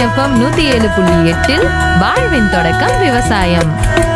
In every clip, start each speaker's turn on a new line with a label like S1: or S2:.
S1: FM 107.8 வாழ்வின் தொடக்கம் விவசாயம்.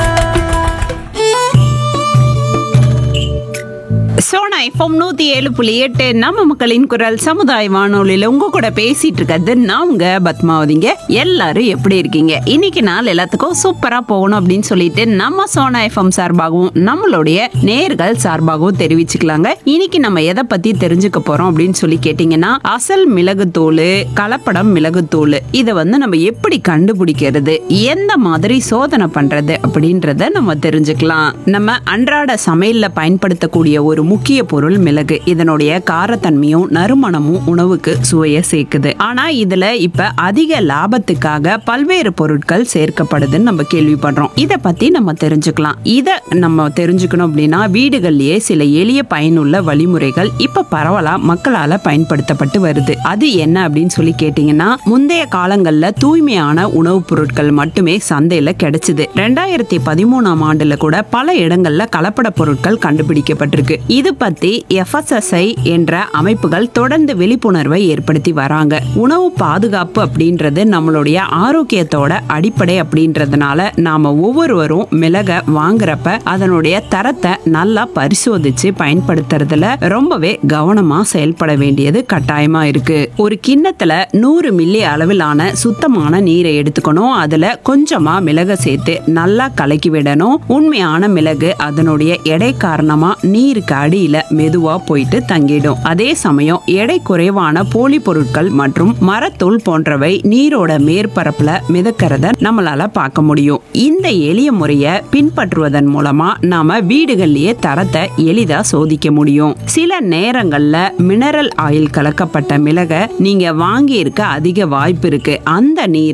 S2: சோனா எஃப்எம் 107.8 நம்ம மக்களின் குரல் சமுதாய வானொலியில உங்க கூட பேசிட்டு இருக்கிறது நான் உங்க பத்மாவதிங்க. எல்லாரும் எப்படி இருக்கீங்க? இன்னைக்கு நாள் எல்லாத்துக்கும் சூப்பரா போகணும் அப்படின்னு சொல்லிட்டு நம்ம சோனா எஃப்எம் சார்பாகவும் நம்மளுடைய நேர்கள் சார்பாகவும் தெரிவிச்சுக்கலாங்க. இன்னைக்கு நம்ம எதை பத்தி தெரிஞ்சுக்க போறோம் அப்படின்னு சொல்லி கேட்டீங்கன்னா, அசல் மிளகுத்தூள், கலப்படம் மிளகுத்தூள், இதை நம்ம எப்படி கண்டுபிடிக்கிறது, எந்த மாதிரி சோதனை பண்றது அப்படின்றத நம்ம தெரிஞ்சுக்கலாம். நம்ம அன்றாட சமையல்ல பயன்படுத்தக்கூடிய ஒரு முக்கிய பொருள் மிளகு. இதனுடைய காரத்தன்மையும் நறுமணமும் உணவுக்கு சுவையை சேர்க்குது. ஆனா இதுல இப்ப அதிக லாபத்துக்காக பல்வேறு பொருட்கள் சேர்க்கப்படுதுன்னு நம்ம கேள்விப்படுறோம். இத பத்தி நம்ம தெரிஞ்சுக்கலாம். இத நம்ம தெரிஞ்சுக்கணும் அப்படின்னா, வீடுகள்லயே சில எளிய பயனுள்ள வழிமுறைகள் இப்ப பரவலா மக்களால பயன்படுத்தப்பட்டு வருது. அது என்ன அப்படின்னு சொல்லி கேட்டீங்கன்னா, முந்தைய காலங்கள்ல தூய்மையான உணவுப் பொருட்கள் மட்டுமே சந்தையில கிடைச்சது. 2013ஆம் ஆண்டுல கூட பல இடங்கள்ல கலப்பட பொருட்கள் கண்டுபிடிக்கப்பட்டிருக்கு. இது பத்தி FSSAI என்ற அமைப்புகள் தொடர்ந்து விழிப்புணர்வை ஏற்படுத்தி வராங்க. உணவு பாதுகாப்பு அப்படின்றது நம்மளுடைய ஆரோக்கியத்தோட அடிப்படை அப்படின்றதுனால நாம ஒவ்வொருவரும் மிளகை வாங்குறப்ப அதனுடைய தரத்தை நல்லா பரிசோதிச்சு பயன்படுத்துறதுல ரொம்பவே கவனமா செயல்பட வேண்டியது கட்டாயமா இருக்கு. ஒரு கிண்ணத்துல 100 மில்லி அளவிலான சுத்தமான நீரை எடுத்துக்கணும். அதுல கொஞ்சமா மிளகை சேர்த்து நல்லா கலக்கி விடணும். உண்மையான மிளகு அதனுடைய எடை காரணமா நீருக்கு அடியில மெதுவா போயிட்டு தங்கிடும். அதே சமயம் எடை குறைவான போலி பொருட்கள் மற்றும் மரத்தூள் போன்றவை நீரோட மேற்பரப்புல மிதக்கிறத நம்மளால பார்க்க முடியும். இந்த எளிய முறையை பின்பற்றுவதன் மூலமா நாம வீடுகள்லயே தரத்தை எளிதா சோதிக்க முடியும். சில நேரங்கள்ல மினரல் ஆயில் கலக்கப்பட்ட மிளகை நீங்க வாங்கி இருக்க அதிக வாய்ப்பு இருக்கு. அந்த நீரை